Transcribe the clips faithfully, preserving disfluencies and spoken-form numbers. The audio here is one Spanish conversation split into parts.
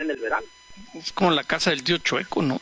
en el verano. Es como la casa del tío Chueco, ¿no?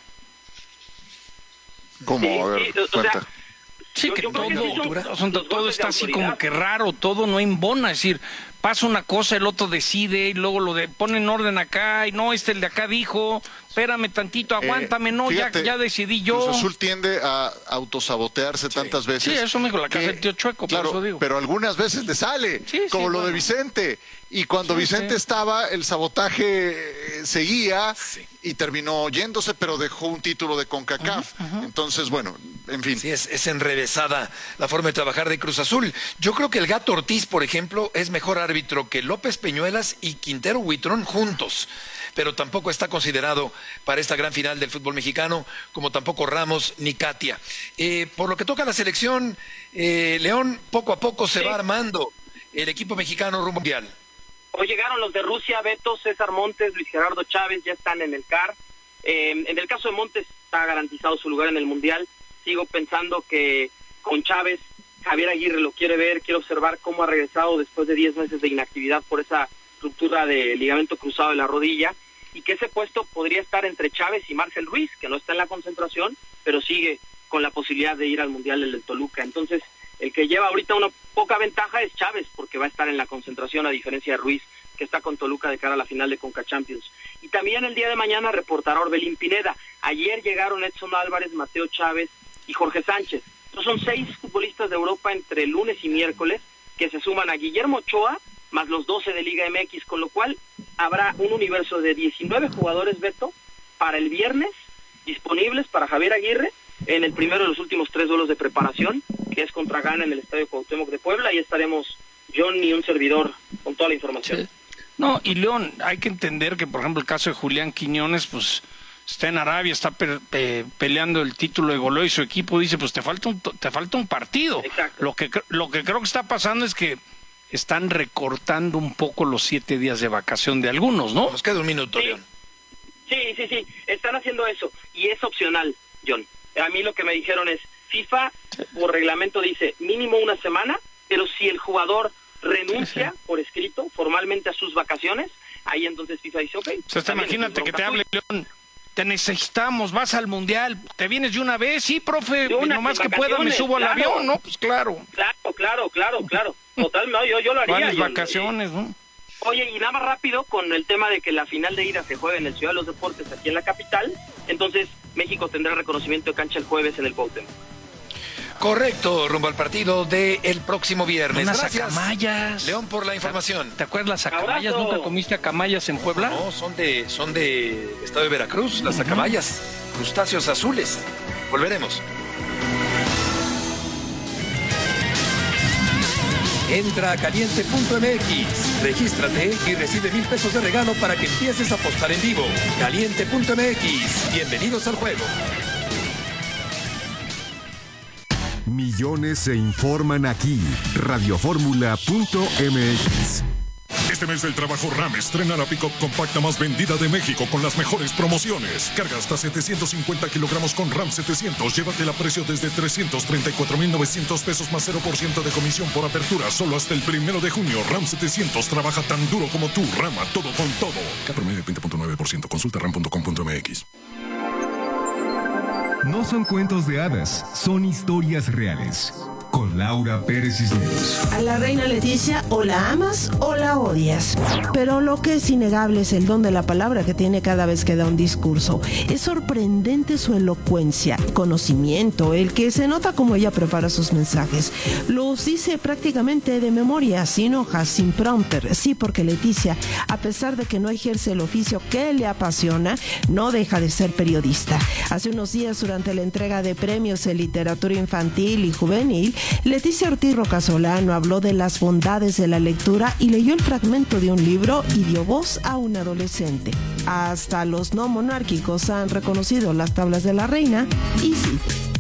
¿Cómo? Sí, a ver, sí, o cuenta. sea, Sí, yo- que yo creo todo, que sí son todo, los todo golpes está de así autoridad. como que raro, todo no embona, es decir, pasa una cosa, el otro decide, y luego lo de, pone en orden acá, y no, este el de acá dijo, espérame tantito, aguántame, Eh, no, fíjate, ya, ya decidí yo. Cruz Azul tiende a autosabotearse tantas veces. Sí, eso me dijo la casa que- del tío Chueco, claro, por eso digo. pero algunas veces le sale, Sí, sí, como lo bueno. de Vicente. Y cuando Sí, Vicente sí. estaba, el sabotaje eh, seguía y terminó yéndose, pero dejó un título de CONCACAF. Entonces, bueno, en fin. Sí, es, es enrevesada la forma de trabajar de Cruz Azul. Yo creo que el Gato Ortiz, por ejemplo, es mejor árbitro que López Peñuelas y Quintero Huitrón juntos, pero tampoco está considerado para esta gran final del fútbol mexicano, como tampoco Ramos ni Katia. Eh, por lo que toca a la selección, eh, León, poco a poco se Sí. va armando el equipo mexicano rumbo al mundial. Hoy llegaron los de Rusia, Beto, César Montes, Luis Gerardo Chávez, ya están en el C A R. Eh, en el caso de Montes está garantizado su lugar en el Mundial. Sigo pensando que con Chávez, Javier Aguirre lo quiere ver, quiere observar cómo ha regresado después de diez meses de inactividad por esa ruptura de ligamento cruzado de la rodilla, y que ese puesto podría estar entre Chávez y Marcel Ruiz, que no está en la concentración, pero sigue con la posibilidad de ir al Mundial del Toluca. Entonces, el que lleva ahorita una poca ventaja es Chávez, porque va a estar en la concentración, a diferencia de Ruiz, que está con Toluca de cara a la final de Conca Champions. Y también el día de mañana reportará Orbelín Pineda. Ayer llegaron Edson Álvarez, Mateo Chávez y Jorge Sánchez. Estos son seis futbolistas de Europa entre lunes y miércoles, que se suman a Guillermo Ochoa, más los doce de Liga M X, con lo cual habrá un universo de diecinueve jugadores, Beto, para el viernes, disponibles para Javier Aguirre, en el primero de los últimos tres duelos de preparación, que es contra Ghana en el Estadio Cuauhtémoc de Puebla. Ahí estaremos John y un servidor con toda la información. Sí. No, y León, hay que entender que, por ejemplo, el caso de Julián Quiñones, pues está en Arabia, está pe pe peleando el título de goleo y su equipo dice, pues te falta un, te falta un partido. Exacto. Lo que, lo que creo que está pasando es que están recortando un poco los siete días de vacación de algunos, ¿no? Nos queda un minuto, Sí. León. Sí, sí, sí, están haciendo eso y es opcional, John. A mí lo que me dijeron es, FIFA por reglamento dice mínimo una semana, pero si el jugador renuncia Sí, sí. por escrito formalmente a sus vacaciones, ahí entonces FIFA dice, ok. O sea, te también imagínate es que te bronca hable tuya. León, te necesitamos, vas al Mundial, te vienes de una vez, sí, profe, De una, nomás sin que pueda me vacaciones, subo al claro. avión, ¿no? Pues claro. Claro, claro, claro, claro. Total, no, yo, yo lo haría. ¿Cuáles John. vacaciones, no? Oye, y nada más rápido con el tema de que la final de ida se juega en el Ciudad de los Deportes, aquí en la capital, entonces México tendrá reconocimiento de cancha el jueves en el Cuauhtémoc. Correcto, rumbo al partido del próximo viernes. Unas Gracias, acamayas. León, por la información. ¿Te acuerdas las acamayas? Abrazo. ¿Nunca comiste acamayas en Puebla? No, son de, son de Estado de Veracruz, las acabayas, crustáceos azules. Volveremos. Entra a caliente punto m x, regístrate y recibe mil pesos de regalo para que empieces a apostar en vivo. caliente punto m x, bienvenidos al juego. Millones se informan aquí. Radioformula punto m x. Este mes del trabajo RAM estrena la pick-up compacta más vendida de México con las mejores promociones. Carga hasta setecientos cincuenta kilogramos con RAM setecientos. Llévatela a precio desde trescientos treinta y cuatro mil novecientos pesos más cero por ciento de comisión por apertura. Solo hasta el primero de junio. RAM setecientos trabaja tan duro como tú. Rama todo con todo. K promedio veinte punto nueve por ciento. Consulta ram punto com punto m x. No son cuentos de hadas, son historias reales. Con Laura Pérez Cisneros. A la reina Leticia o la amas o la odias. Pero lo que es innegable es el don de la palabra que tiene cada vez que da un discurso. Es sorprendente su elocuencia, conocimiento, el que se nota como ella prepara sus mensajes. Los dice prácticamente de memoria, sin hojas, sin prompter. Sí, porque Leticia, a pesar de que no ejerce el oficio que le apasiona, no deja de ser periodista. Hace unos días, durante la entrega de premios en literatura infantil y juvenil, Leticia Ortiz Rocasolano habló de las bondades de la lectura y leyó el fragmento de un libro y dio voz a un adolescente. Hasta los no monárquicos han reconocido las tablas de la reina y sí.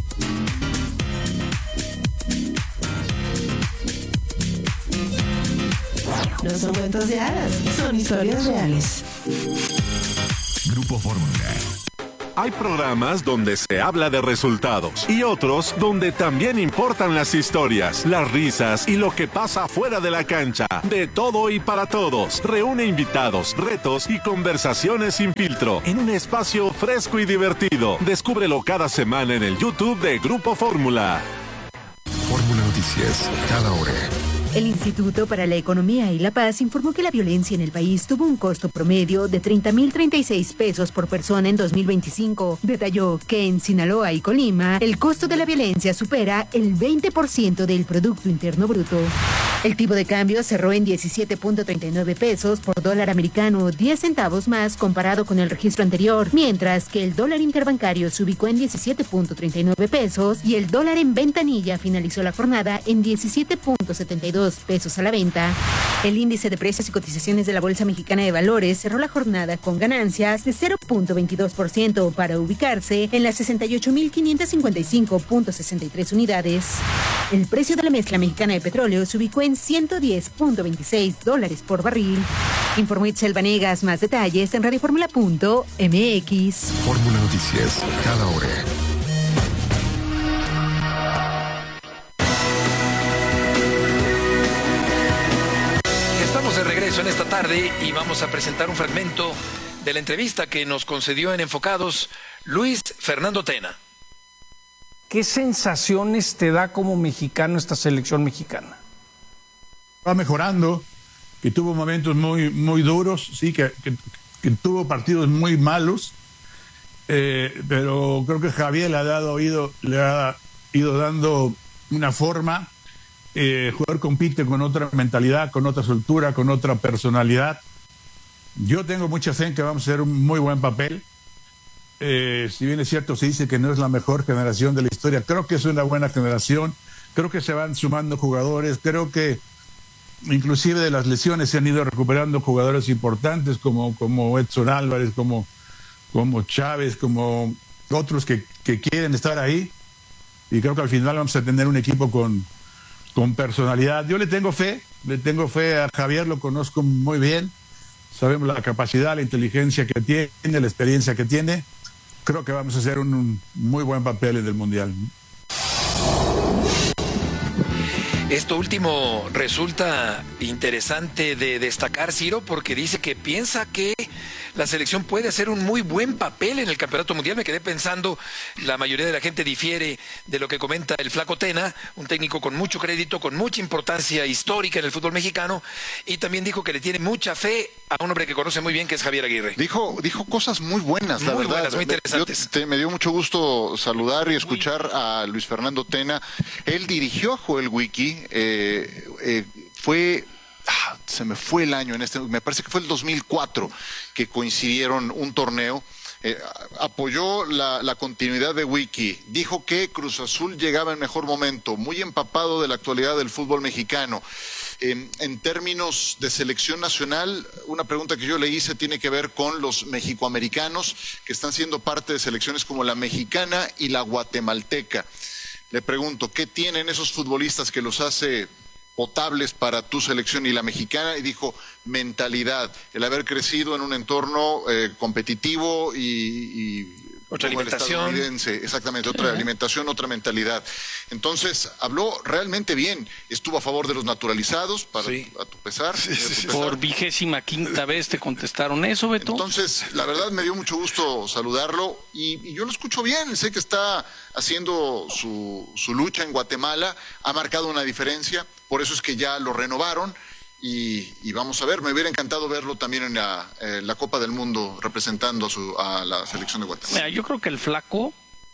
No son cuentos de hadas, son historias reales. Grupo Fórmula. Hay programas donde se habla de resultados y otros donde también importan las historias, las risas y lo que pasa fuera de la cancha. De todo y para todos. Reúne invitados, retos y conversaciones sin filtro en un espacio fresco y divertido. Descúbrelo cada semana en el YouTube de Grupo Fórmula. Fórmula Noticias, cada hora. El Instituto para la Economía y la Paz informó que la violencia en el país tuvo un costo promedio de treinta mil treinta y seis pesos por persona en dos mil veinticinco. Detalló que en Sinaloa y Colima, el costo de la violencia supera el veinte por ciento del Producto Interno Bruto. El tipo de cambio cerró en diecisiete punto treinta y nueve pesos por dólar americano, diez centavos más comparado con el registro anterior, mientras que el dólar interbancario se ubicó en diecisiete punto treinta y nueve pesos y el dólar en ventanilla finalizó la jornada en diecisiete punto setenta y dos pesos a la venta. El índice de precios y cotizaciones de la Bolsa Mexicana de Valores cerró la jornada con ganancias de cero punto veintidós por ciento para ubicarse en las sesenta y ocho mil quinientos cincuenta y cinco punto sesenta y tres unidades. El precio de la mezcla mexicana de petróleo se ubicó en ciento diez punto veintiséis dólares por barril. Informó Itzel Vanegas. Más detalles en radioformula punto m x. Fórmula Noticias, cada hora. De regreso en esta tarde y vamos a presentar un fragmento de la entrevista que nos concedió en Enfocados Luis Fernando Tena. ¿Qué sensaciones te da como mexicano esta selección mexicana? Va mejorando, que tuvo momentos muy, muy duros, sí, que, que, que tuvo partidos muy malos, eh, pero creo que Javier le ha dado oído, le ha ido dando una forma. Eh, el jugador compite con otra mentalidad, con otra soltura, con otra personalidad. Yo tengo mucha fe en que vamos a hacer un muy buen papel. Eh, si bien es cierto, se dice que no es la mejor generación de la historia, creo que es una buena generación. Creo que se van sumando jugadores. Creo que inclusive de las lesiones se han ido recuperando jugadores importantes como, como Edson Álvarez, como, como Chávez, como otros que, que quieren estar ahí. Y creo que al final vamos a tener un equipo con... con personalidad. Yo le tengo fe, le tengo fe a Javier, lo conozco muy bien, sabemos la capacidad, la inteligencia que tiene, la experiencia que tiene. Creo que vamos a hacer un, un muy buen papel en el Mundial. Esto último resulta interesante de destacar, Ciro, porque dice que piensa que la selección puede hacer un muy buen papel en el Campeonato Mundial. Me quedé pensando, la mayoría de la gente difiere de lo que comenta el Flaco Tena, un técnico con mucho crédito, con mucha importancia histórica en el fútbol mexicano, y también dijo que le tiene mucha fe a un hombre que conoce muy bien, que es Javier Aguirre. Dijo, dijo cosas muy buenas, la muy verdad. buenas, muy interesantes. Yo, te, me dio mucho gusto saludar y escuchar a Luis Fernando Tena. Él dirigió a Joel Wiki, eh, eh, fue... Ah, se me fue el año en este, me parece que fue el dos mil cuatro que coincidieron un torneo, eh, apoyó la, la continuidad de Wiki, dijo que Cruz Azul llegaba en mejor momento, muy empapado de la actualidad del fútbol mexicano. Eh, en términos de selección nacional, una pregunta que yo le hice tiene que ver con los mexicoamericanos que están siendo parte de selecciones como la mexicana y la guatemalteca. Le pregunto, ¿qué tienen esos futbolistas que los hace potables para tu selección y la mexicana? Y dijo, mentalidad, el haber crecido en un entorno eh, competitivo y, y otra alimentación, exactamente, otra alimentación, otra mentalidad. Entonces, habló realmente bien, estuvo a favor de los naturalizados, para sí. a tu pesar. Sí, sí, tu pesar. Por vigésima quinta vez te contestaron eso, Beto. Entonces, la verdad me dio mucho gusto saludarlo y, y yo lo escucho bien, sé que está haciendo su, su lucha en Guatemala, ha marcado una diferencia, por eso es que ya lo renovaron. Y, y vamos a ver, me hubiera encantado verlo también en la, eh, la Copa del Mundo representando a, su, a la selección de Guatemala. Mira, yo creo que el Flaco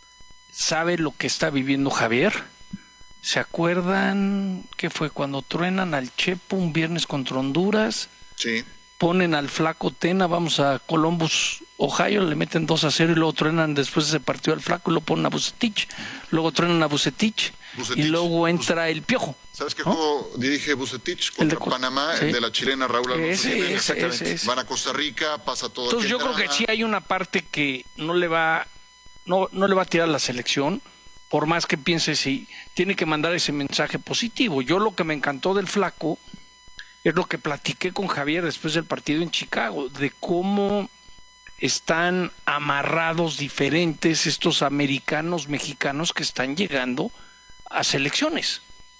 sabe lo que está viviendo Javier. ¿Se acuerdan que fue cuando truenan al Chepo un viernes contra Honduras? Sí. Ponen al Flaco Tena, vamos a Columbus, Ohio, le meten dos a cero y luego truenan después de ese partido al Flaco y lo ponen a Bucetich, luego truenan a Bucetich, Bucetich y luego entra Bucetich. El Piojo. ¿Sabes qué ¿no? juego dirige Bucetich contra de, Panamá? Sí. El de la chilena Raúl Alonso. Ese, ese, ese, ese. Van a Costa Rica, pasa todo. Entonces yo creo que sí hay una parte que no le va, no, no le va a tirar la selección, por más que piense si tiene que mandar ese mensaje positivo. Yo lo que me encantó del Flaco es lo que platiqué con Javier después del partido en Chicago, de cómo están amarrados diferentes estos americanos mexicanos que están llegando a selecciones.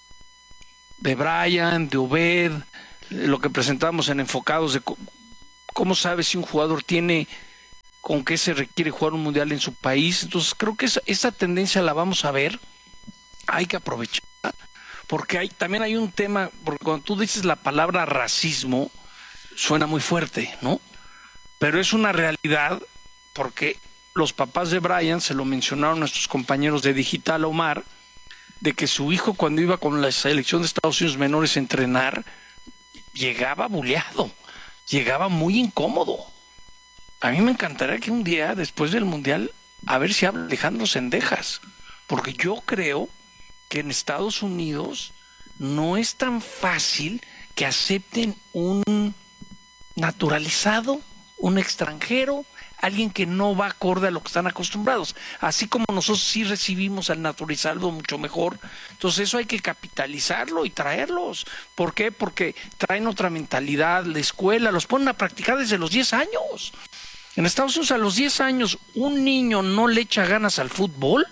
De Brian, de Obed, lo que presentamos en Enfocados, de cómo sabes si un jugador tiene con qué se requiere jugar un mundial en su país. Entonces creo que esa, esa tendencia la vamos a ver, hay que aprovechar, porque hay, también hay un tema, porque cuando tú dices la palabra racismo, suena muy fuerte, ¿no? Pero es una realidad, porque los papás de Brian, se lo mencionaron nuestros compañeros de Digital, Omar, de que su hijo cuando iba con la selección de Estados Unidos menores a entrenar, llegaba buleado, llegaba muy incómodo. A mí me encantaría que un día, después del Mundial, a ver si habla Alejandro Cendejas, porque yo creo que en Estados Unidos no es tan fácil que acepten un naturalizado, un extranjero, alguien que no va acorde a lo que están acostumbrados. Así como nosotros sí recibimos al naturalizado mucho mejor, entonces eso hay que capitalizarlo y traerlos. ¿Por qué? Porque traen otra mentalidad, la escuela, los ponen a practicar desde los diez años. En Estados Unidos a los diez años un niño no le echa ganas al fútbol,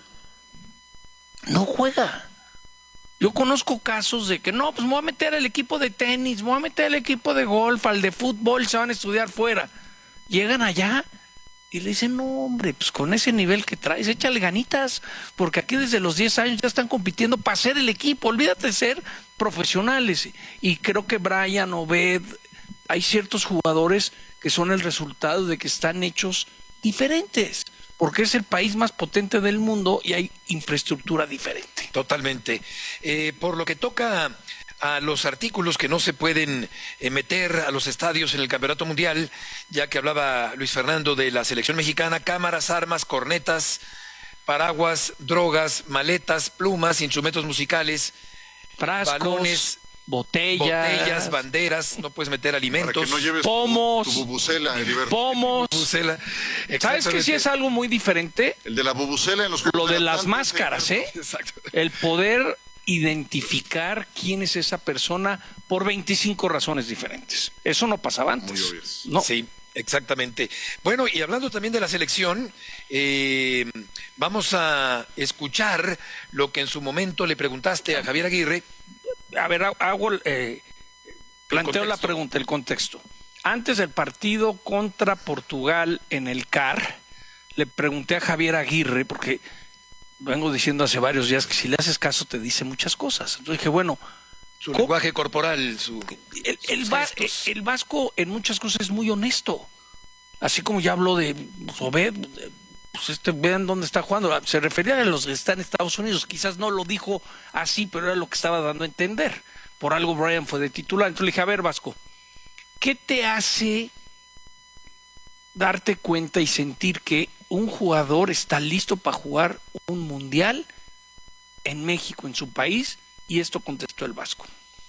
no juega. Yo conozco casos de que no, pues me voy a meter al equipo de tenis, me voy a meter al equipo de golf, al de fútbol, se van a estudiar fuera. Llegan allá y le dicen, no hombre, pues con ese nivel que traes, échale ganitas, porque aquí desde los diez años ya están compitiendo para ser el equipo, olvídate de ser profesionales. Y creo que Brian, Obed, hay ciertos jugadores que son el resultado de que están hechos diferentes, porque es el país más potente del mundo y hay infraestructura diferente. Totalmente. Eh, por lo que toca a los artículos que no se pueden eh, meter a los estadios en el Campeonato Mundial, ya que hablaba Luis Fernando de la selección mexicana, cámaras, armas, cornetas, paraguas, drogas, maletas, plumas, instrumentos musicales, frascos, balones, botellas, botellas, banderas, no puedes meter alimentos, para que no lleves pomos, tu, tu bubucela, Heriberto. pomos. Bubucela. ¿Sabes que sí es algo muy diferente? El de la bubucela en los Lo de las máscaras, ¿eh? Exacto. El poder identificar quién es esa persona por veinticinco razones diferentes. Eso no pasaba antes. Muy obvios. No. Sí, exactamente. Bueno, y hablando también de la selección, eh, vamos a escuchar lo que en su momento le preguntaste a Javier Aguirre. A ver, hago, eh, planteo la pregunta, el contexto. Antes del partido contra Portugal en el C A R, le pregunté a Javier Aguirre, porque vengo diciendo hace varios días que si le haces caso te dice muchas cosas. Entonces dije, bueno, su lenguaje corporal, su, el, el, va, el Vasco en muchas cosas es muy honesto. Así como ya habló de Obed, pues este, vean dónde está jugando. Se refería a los que están en Estados Unidos. Quizás no lo dijo así, pero era lo que estaba dando a entender. Por algo Brian fue de titular. Entonces le dije, a ver, Vasco, ¿qué te hace darte cuenta y sentir que un jugador está listo para jugar un mundial en México, en su país? Y esto contestó el Vasco.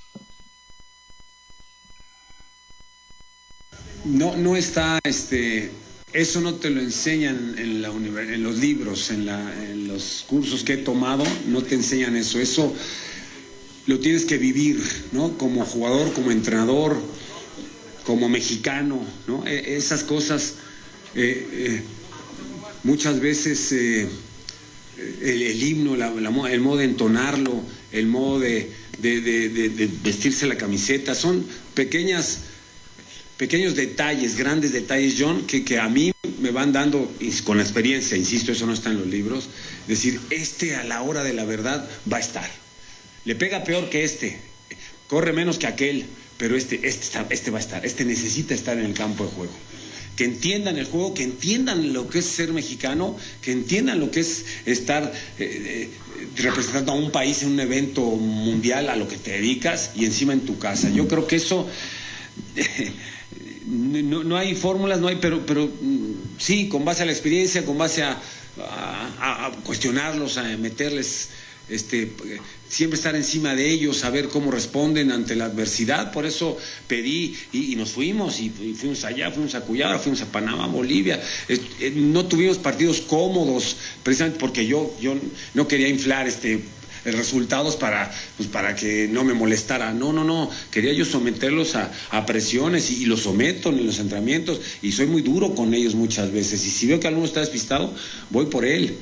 No, no está, este, eso no te lo enseñan en, la en los libros, en, la, en los cursos que he tomado, no te enseñan eso. Eso lo tienes que vivir, ¿no? Como jugador, como entrenador, como mexicano, ¿no? E esas cosas, eh, eh, muchas veces eh, el, el himno, la, la, el modo de entonarlo, el modo de, de, de, de, de vestirse la camiseta, son pequeñas, pequeños detalles, grandes detalles, John, que, que a mí me van dando, con la experiencia, insisto, eso no está en los libros, decir, este a la hora de la verdad va a estar. Le pega peor que este, corre menos que aquel, pero este, este, está, este va a estar, este necesita estar en el campo de juego. Que entiendan el juego, que entiendan lo que es ser mexicano, que entiendan lo que es estar eh, eh, representando a un país en un evento mundial a lo que te dedicas y encima en tu casa. Yo creo que eso, eh, no, no hay fórmulas, no hay, pero, pero sí, con base a la experiencia, con base a, a, a cuestionarlos, a meterles... Este, siempre estar encima de ellos, saber cómo responden ante la adversidad. Por eso pedí y, y nos fuimos y, y fuimos allá, fuimos a Cuyabra, fuimos a Panamá, Bolivia. Eh, no tuvimos partidos cómodos precisamente porque yo, yo no quería inflar este eh, resultados para, pues, para que no me molestara. No, no, no. Quería yo someterlos a, a presiones y, y los someto en los entrenamientos y soy muy duro con ellos muchas veces. Y si veo que alguno está despistado, voy por él.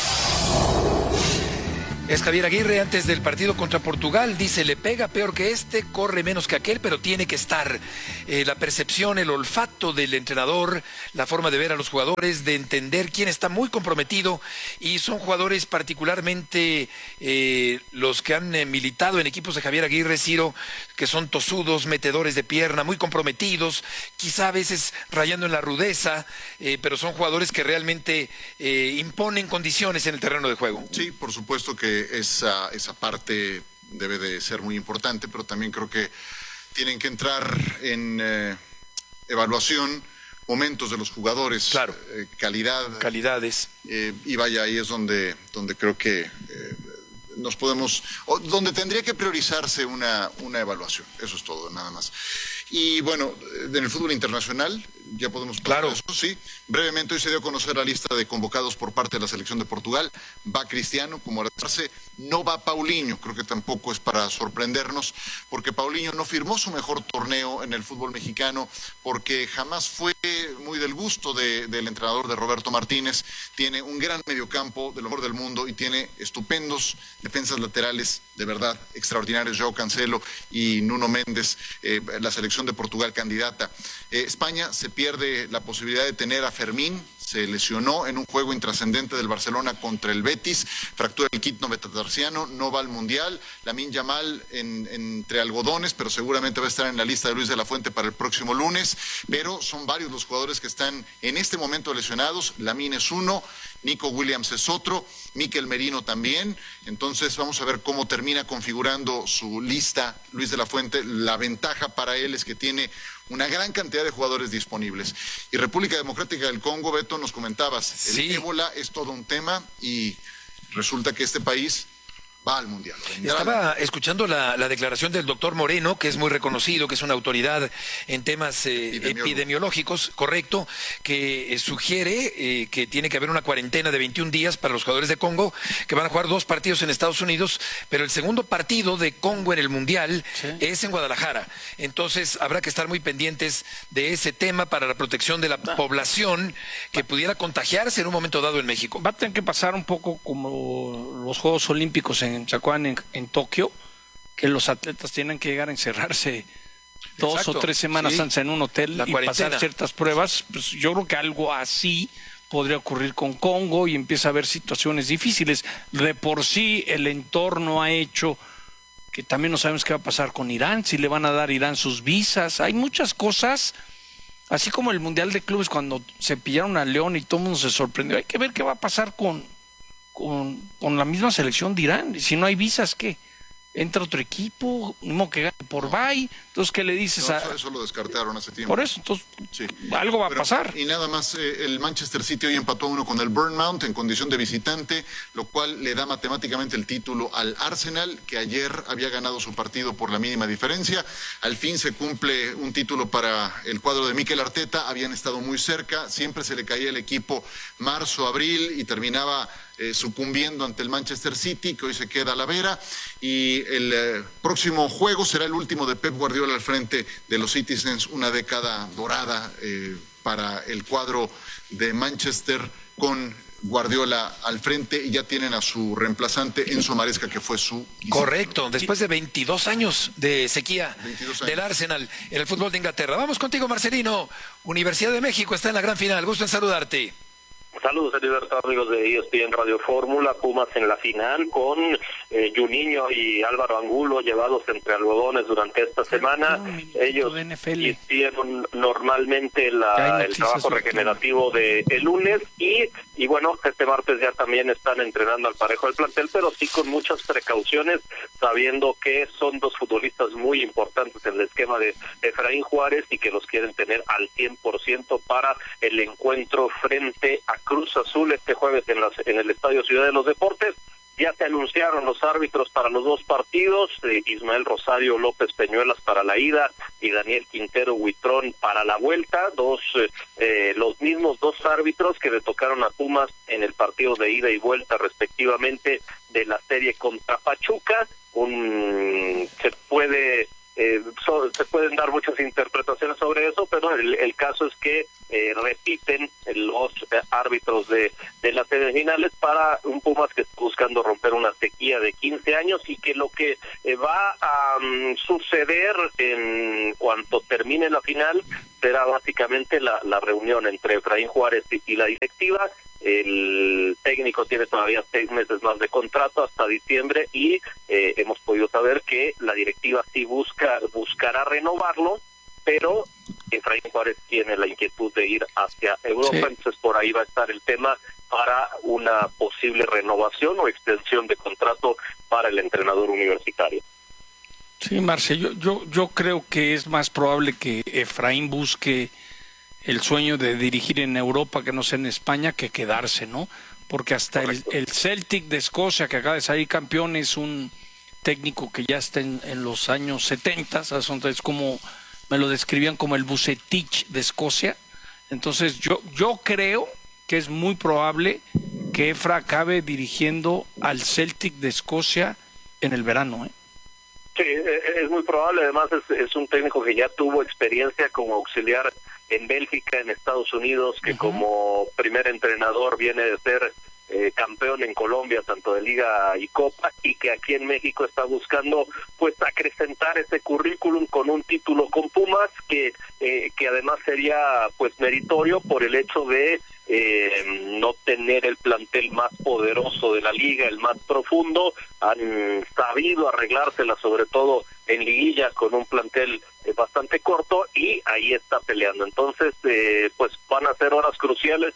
Es Javier Aguirre antes del partido contra Portugal. Dice, le pega peor que este, corre menos que aquel, pero tiene que estar. Eh, la percepción, el olfato del entrenador, la forma de ver a los jugadores, de entender quién está muy comprometido. Y son jugadores particularmente eh, los que han eh, militado en equipos de Javier Aguirre, Ciro, que son tosudos, metedores de pierna, muy comprometidos, quizá a veces rayando en la rudeza, eh, pero son jugadores que realmente eh, imponen condiciones en el terreno de juego. Sí, por supuesto que esa, esa parte debe de ser muy importante, pero también creo que tienen que entrar en eh, evaluación momentos de los jugadores, claro. eh, calidad, calidades, eh, y vaya, ahí es donde, donde creo que eh, nos podemos, o donde tendría que priorizarse una, una evaluación, eso es todo, nada más. Y bueno, en el fútbol internacional, ya podemos pasar claro. eso, sí. Brevemente, hoy se dio a conocer la lista de convocados por parte de la selección de Portugal. Va Cristiano, como retrase, no va Paulinho, creo que tampoco es para sorprendernos, porque Paulinho no firmó su mejor torneo en el fútbol mexicano, porque jamás fue muy del gusto de, del entrenador de Roberto Martínez. Tiene un gran mediocampo, de lo mejor del mundo, y tiene estupendos defensas laterales, de verdad, extraordinarios, Joao Cancelo y Nuno Méndez, eh, la selección de Portugal candidata. Eh, España se pierde la posibilidad de tener a Fermín, se lesionó en un juego intrascendente del Barcelona contra el Betis, fractura el quitno metatarsiano, no va al Mundial. Lamine Yamal en, entre algodones, pero seguramente va a estar en la lista de Luis de la Fuente para el próximo lunes, pero son varios los jugadores que están en este momento lesionados. Lamine es uno, Nico Williams es otro, Mikel Merino también. Entonces vamos a ver cómo termina configurando su lista Luis de la Fuente. La ventaja para él es que tiene una gran cantidad de jugadores disponibles. Y República Democrática del Congo, Beto, nos comentabas, el sí. ébola es todo un tema y resulta que este país va al Mundial. Estaba escuchando la, la declaración del doctor Moreno, que es muy reconocido, que es una autoridad en temas eh, epidemiológicos, correcto, que eh, sugiere eh, que tiene que haber una cuarentena de veintiún días para los jugadores de Congo, que van a jugar dos partidos en Estados Unidos, pero el segundo partido de Congo en el Mundial sí. es en Guadalajara. Entonces habrá que estar muy pendientes de ese tema para la protección de la ah. población que pudiera contagiarse en un momento dado en México. Va a tener que pasar un poco como los Juegos Olímpicos en En, en, en Tokio, que los atletas tienen que llegar a encerrarse dos Exacto, o tres semanas sí. antes en un hotel la y cuarentena. Pasar ciertas pruebas. Pues yo creo que algo así podría ocurrir con Congo y empieza a haber situaciones difíciles. De por sí el entorno ha hecho que también no sabemos qué va a pasar con Irán, si le van a dar a Irán sus visas. Hay muchas cosas, así como el Mundial de Clubes cuando se pillaron a León y todo el mundo se sorprendió. Hay que ver qué va a pasar con Con, con la misma selección de Irán. Si no hay visas, ¿qué? Entra otro equipo, mismo que gane por no. bye. Entonces, ¿qué le dices? No, a... eso, eso lo descartaron hace tiempo. Por eso, entonces, sí. algo va Pero, a pasar. Y nada más, eh, el Manchester City hoy empató a uno con el Bournemouth en condición de visitante, lo cual le da matemáticamente el título al Arsenal, que ayer había ganado su partido por la mínima diferencia. Al fin se cumple un título para el cuadro de Mikel Arteta. Habían estado muy cerca, siempre se le caía el equipo marzo, abril y terminaba Eh, sucumbiendo ante el Manchester City, que hoy se queda a la vera, y el eh, próximo juego será el último de Pep Guardiola al frente de los Citizens, una década dorada eh, para el cuadro de Manchester con Guardiola al frente, y ya tienen a su reemplazante Enzo Maresca, que fue su correcto, después de veintidós años de sequía años. del Arsenal en el fútbol de Inglaterra. Vamos contigo, Marcelino. Universidad de México está en la gran final, gusto en saludarte. Saludos, Heriberto, amigos de E S P N Radio Fórmula. Pumas en la final con eh, Juninho y Álvaro Angulo llevados entre algodones durante esta semana. Ellos hicieron normalmente la, el trabajo regenerativo de el lunes y, y bueno, este martes ya también están entrenando al parejo del plantel, pero sí con muchas precauciones, sabiendo que son dos futbolistas muy importantes en el esquema de Efraín Juárez y que los quieren tener al cien por ciento para el encuentro frente a Cruz Azul este jueves en, las, en el Estadio Ciudad de los Deportes. Ya se anunciaron los árbitros para los dos partidos, eh, Ismael Rosario López Peñuelas para la ida y Daniel Quintero Huitrón para la vuelta, dos eh, eh, los mismos dos árbitros que le tocaron a Pumas en el partido de ida y vuelta respectivamente de la serie contra Pachuca. Un, se puede eh, so, se pueden dar muchas interpretaciones sobre eso, pero el, el caso es que eh, repiten los eh, árbitros de, de las semifinales para un Pumas que está buscando romper una sequía de quince años, y que lo que eh, va a um, suceder en cuanto termine la final será básicamente la, la reunión entre Efraín Juárez y, y la directiva. El técnico tiene todavía seis meses más de contrato hasta diciembre, y eh, hemos podido saber que la directiva sí busca buscará renovarlo, pero Efraín Juárez tiene la inquietud de ir hacia Europa, sí. Entonces por ahí va a estar el tema para una posible renovación o extensión de contrato para el entrenador universitario. Sí, Marce, yo, yo, yo creo que es más probable que Efraín busque el sueño de dirigir en Europa, que no sea en España, que quedarse, ¿no? Porque hasta el, el Celtic de Escocia, que acaba de salir campeón, es un técnico que ya está en, en los años setenta, es como, me lo describían como el Vucetich de Escocia. Entonces yo, yo creo que es muy probable que Efra acabe dirigiendo al Celtic de Escocia en el verano, ¿eh? Sí, es muy probable. Además es, es un técnico que ya tuvo experiencia como auxiliar en Bélgica, en Estados Unidos, que uh-huh. como primer entrenador viene de ser eh, campeón en Colombia, tanto de Liga y Copa, y que aquí en México está buscando pues acrecentar ese currículum con un título con Pumas, que eh, que además sería pues meritorio por el hecho de eh, no tener el plantel más poderoso de la liga, el más profundo. Han sabido arreglársela, sobre todo en liguilla, con un plantel eh, bastante corto, y ahí está peleando. Entonces eh, pues van a ser horas cruciales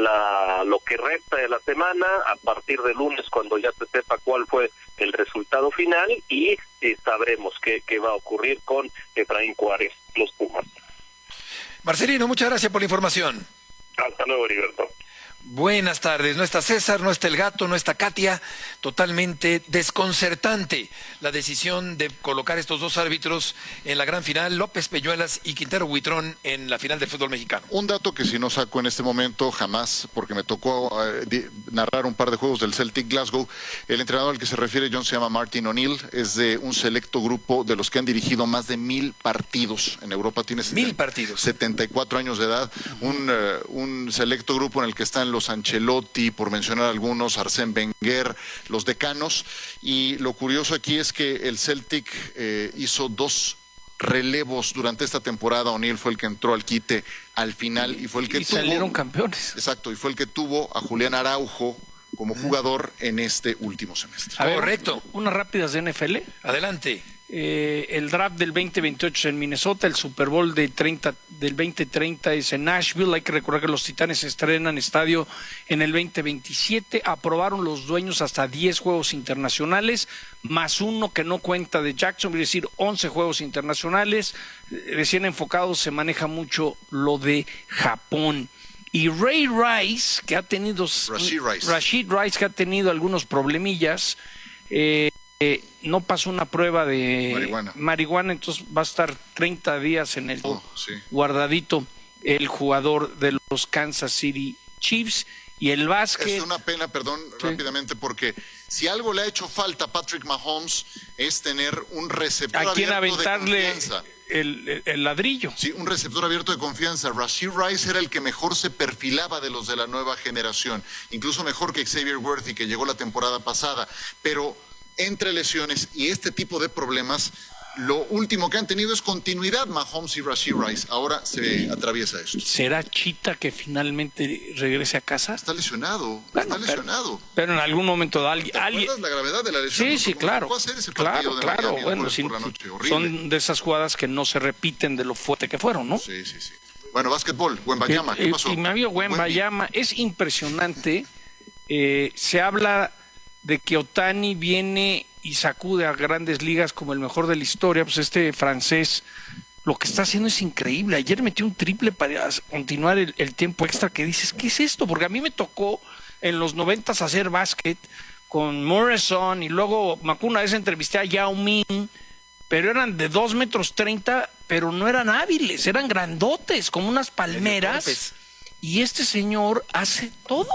la lo que resta de la semana, a partir de lunes, cuando ya se sepa cuál fue el resultado final, y eh, sabremos qué, qué va a ocurrir con Efraín Juárez, los Pumas. Marcelino, muchas gracias por la información. Hasta luego, Heriberto. Buenas tardes. No está César, no está el gato, no está Katia. Totalmente desconcertante la decisión de colocar estos dos árbitros en la gran final, López Peñuelas y Quintero Huitrón en la final del fútbol mexicano. Un dato que si no saco en este momento jamás, porque me tocó eh, narrar un par de juegos del Celtic Glasgow. El entrenador al que se refiere John se llama Martin O'Neill, es de un selecto grupo de los que han dirigido más de mil partidos en Europa. Tiene mil partidos. setenta y cuatro años de edad, uh-huh. un, uh, un selecto grupo en el que están los Ancelotti, por mencionar algunos, Arsène Wenger, los decanos, y lo curioso aquí es que el Celtic eh, hizo dos relevos durante esta temporada. O'Neill fue el que entró al quite al final y fue el que y tuvo, salieron campeones. Exacto, y fue el que tuvo a Julián Araujo como jugador en este último semestre. A ver, correcto. Unas rápidas de N F L. Adelante. Eh, el draft del veinte veintiocho es en Minnesota, el Super Bowl de treinta, del veinte treinta es en Nashville. Hay que recordar que los Titanes estrenan estadio en el veinte veintisiete. Aprobaron los dueños hasta diez juegos internacionales, más uno que no cuenta de Jacksonville, es decir, once juegos internacionales. Recién enfocados, se maneja mucho lo de Japón. Y Ray Rice, que ha tenido... Rashid Rice. Rashid Rice, que ha tenido algunos problemillas, eh, Eh, no pasó una prueba de marihuana. marihuana, entonces va a estar treinta días en el oh, sí. guardadito el jugador de los Kansas City Chiefs. Y el básquet... Es una pena, perdón, sí. rápidamente, porque si algo le ha hecho falta a Patrick Mahomes es tener un receptor ¿A quién abierto aventarle de confianza. El, el, el ladrillo? Sí, un receptor abierto de confianza. Rashid Rice era el que mejor se perfilaba de los de la nueva generación, incluso mejor que Xavier Worthy, que llegó la temporada pasada, pero... entre lesiones y este tipo de problemas, lo último que han tenido es continuidad Mahomes y Rashid Rice. Ahora se atraviesa esto. ¿Será Chita que finalmente regrese a casa? Está lesionado, bueno, está lesionado. Pero, pero en algún momento alguien... ¿Te alguien... acuerdas la gravedad de la lesión? Sí, sí, claro. ¿Cómo hacer ese claro, de claro. Miami, bueno, sí, por la noche? son de esas jugadas que no se repiten de lo fuerte que fueron, ¿no? Sí, sí, sí. Bueno, básquetbol, Wembanyama, ¿qué pasó? Y mi amigo Wembanyama, es impresionante. Eh, se habla de que Otani viene y sacude a grandes ligas como el mejor de la historia. Pues este francés lo que está haciendo es increíble. Ayer metió un triple para continuar el, el tiempo extra, que dices, ¿qué es esto? Porque a mí me tocó en los noventas hacer básquet con Morrison, y luego me acuerdo una vez entrevisté a Yao Ming, pero eran de dos metros treinta, pero no eran hábiles, eran grandotes, como unas palmeras, y este señor hace todo.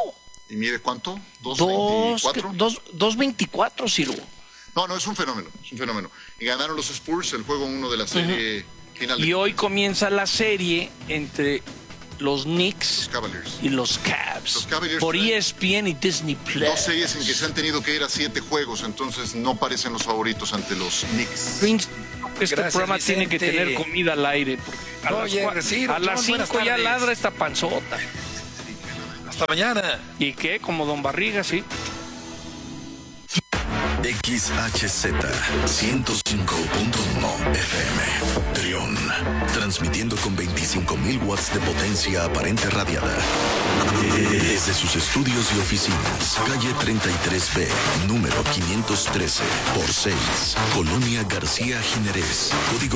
¿Y mide cuánto? ¿dos veinticuatro? dos veinticuatro, Ciro. No, no, es un fenómeno, es un fenómeno. Y ganaron los Spurs el juego uno de la serie uh-huh. final. Y hoy comienza la serie entre los Knicks los y los Cavs. Los Cavaliers por E S P N y Disney Plus. Dos series en que se han tenido que ir a siete juegos, entonces no parecen los favoritos ante los Knicks. Prince, este Gracias, programa Vicente. tiene que tener comida al aire. Porque a Oye, las, Reciro, a las cinco ya ladra esta panzota. Hasta mañana. ¿Y qué? Como Don Barriga, sí. X H Z ciento cinco punto uno F M Trión, transmitiendo con veinticinco mil watts de potencia aparente radiada desde sus estudios y oficinas, calle treinta y tres B, número quinientos trece por seis, Colonia García Jiménez, código